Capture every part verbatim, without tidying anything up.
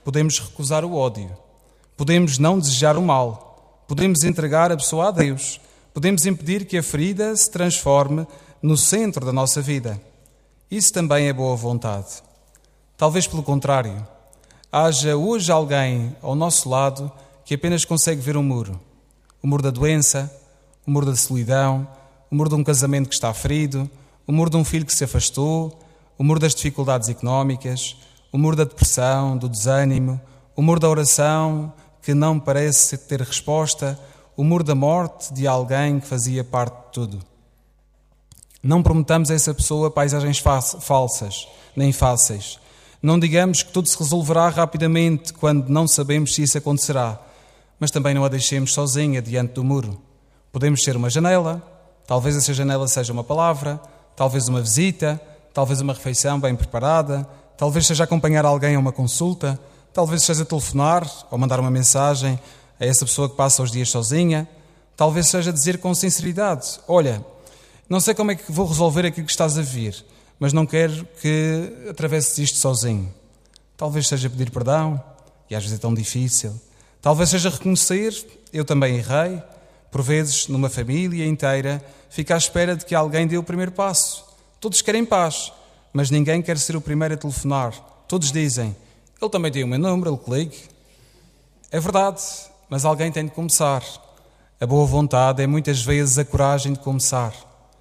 podemos recusar o ódio, podemos não desejar o mal, podemos entregar a pessoa a Deus, podemos impedir que a ferida se transforme no centro da nossa vida. Isso também é boa vontade. Talvez pelo contrário, haja hoje alguém ao nosso lado que apenas consegue ver um muro. O muro da doença, o muro da solidão, o muro de um casamento que está ferido, o muro de um filho que se afastou, o muro das dificuldades económicas, o muro da depressão, do desânimo, o muro da oração que não parece ter resposta, o muro da morte de alguém que fazia parte de tudo. Não prometamos a essa pessoa paisagens falsas, nem fáceis. Não digamos que tudo se resolverá rapidamente quando não sabemos se isso acontecerá, mas também não a deixemos sozinha diante do muro. Podemos ser uma janela, talvez essa janela seja uma palavra, talvez uma visita, talvez uma refeição bem preparada, talvez seja acompanhar alguém a uma consulta, talvez seja telefonar ou mandar uma mensagem a essa pessoa que passa os dias sozinha, talvez seja dizer com sinceridade: olha, não sei como é que vou resolver aquilo que estás a vir, mas não quero que atravesses isto sozinho. Talvez seja pedir perdão, e às vezes é tão difícil. Talvez seja reconhecer: eu também errei. Por vezes, numa família inteira, fica à espera de que alguém dê o primeiro passo. Todos querem paz, mas ninguém quer ser o primeiro a telefonar. Todos dizem: ele também tem o meu número, ele que ligue. É verdade, mas alguém tem de começar. A boa vontade é muitas vezes a coragem de começar.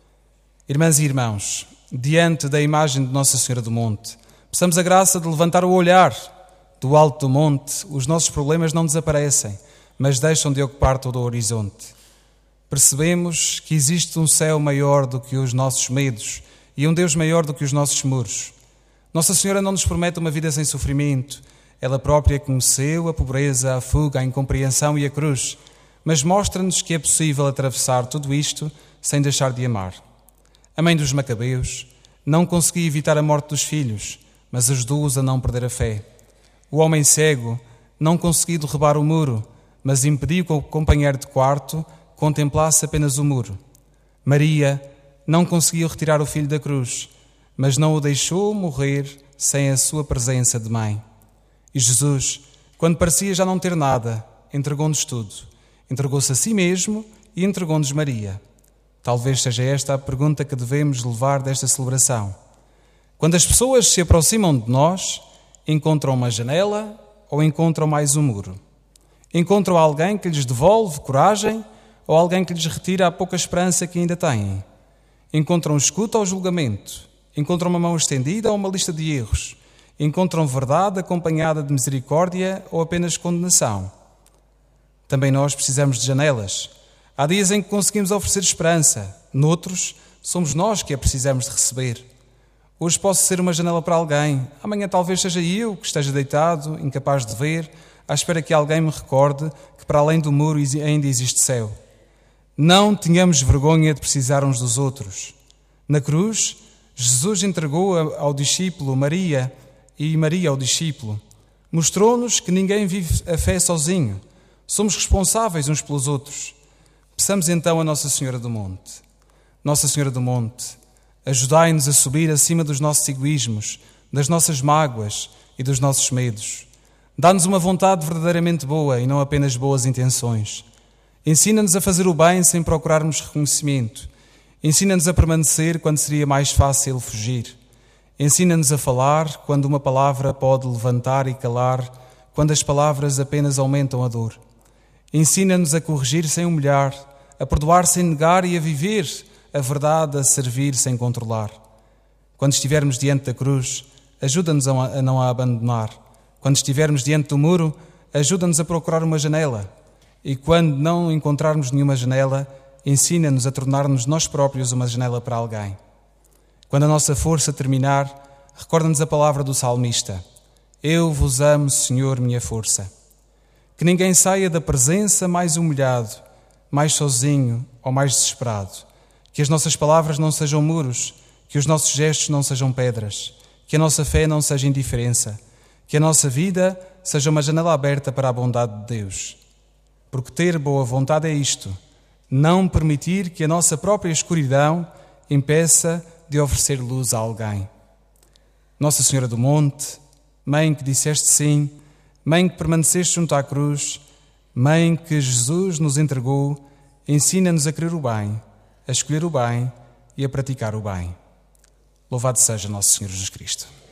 Irmãs e irmãos, diante da imagem de Nossa Senhora do Monte, peçamos a graça de levantar o olhar. Do alto do monte, os nossos problemas não desaparecem, mas deixam de ocupar todo o horizonte. Percebemos que existe um céu maior do que os nossos medos e um Deus maior do que os nossos muros. Nossa Senhora não nos promete uma vida sem sofrimento. Ela própria conheceu a pobreza, a fuga, a incompreensão e a cruz, mas mostra-nos que é possível atravessar tudo isto sem deixar de amar. A mãe dos Macabeus não conseguia evitar a morte dos filhos, mas ajudou-os a não perder a fé. O homem cego não conseguiu derrubar o muro, mas impediu que o companheiro de quarto contemplasse apenas o muro. Maria não conseguiu retirar o filho da cruz, mas não o deixou morrer sem a sua presença de mãe. E Jesus, quando parecia já não ter nada, entregou-nos tudo. Entregou-se a si mesmo e entregou-nos Maria. Talvez seja esta a pergunta que devemos levar desta celebração. Quando as pessoas se aproximam de nós, encontram uma janela ou encontram mais um muro? Encontram alguém que lhes devolve coragem ou alguém que lhes retira a pouca esperança que ainda têm? Encontram escuta ou julgamento? Encontram uma mão estendida ou uma lista de erros? Encontram verdade acompanhada de misericórdia ou apenas condenação? Também nós precisamos de janelas. Há dias em que conseguimos oferecer esperança, noutros somos nós que a precisamos de receber. Hoje posso ser uma janela para alguém, amanhã talvez seja eu que esteja deitado, incapaz de ver, à espera que alguém me recorde que para além do muro ainda existe céu. Não tenhamos vergonha de precisar uns dos outros. Na cruz, Jesus entregou ao discípulo Maria e Maria ao discípulo. Mostrou-nos que ninguém vive a fé sozinho. Somos responsáveis uns pelos outros. Peçamos então a Nossa Senhora do Monte. Nossa Senhora do Monte, ajudai-nos a subir acima dos nossos egoísmos, das nossas mágoas e dos nossos medos. Dá-nos uma vontade verdadeiramente boa e não apenas boas intenções. Ensina-nos a fazer o bem sem procurarmos reconhecimento. Ensina-nos a permanecer quando seria mais fácil fugir. Ensina-nos a falar quando uma palavra pode levantar e calar, quando as palavras apenas aumentam a dor. Ensina-nos a corrigir sem humilhar, a perdoar sem negar e a viver a verdade, a servir sem controlar. Quando estivermos diante da cruz, ajuda-nos a não a abandonar. Quando estivermos diante do muro, ajuda-nos a procurar uma janela. E quando não encontrarmos nenhuma janela, ensina-nos a tornar-nos nós próprios uma janela para alguém. Quando a nossa força terminar, recorda-nos a palavra do salmista: Eu vos amo, Senhor, minha força. Que ninguém saia da presença mais humilhado, mais sozinho ou mais desesperado. Que as nossas palavras não sejam muros, que os nossos gestos não sejam pedras, que a nossa fé não seja indiferença, que a nossa vida seja uma janela aberta para a bondade de Deus. Porque ter boa vontade é isto: não permitir que a nossa própria escuridão impeça de oferecer luz a alguém. Nossa Senhora do Monte, Mãe que disseste sim, Mãe que permaneceste junto à cruz, Mãe que Jesus nos entregou, ensina-nos a querer o bem, a escolher o bem e a praticar o bem. Louvado seja nosso Senhor Jesus Cristo.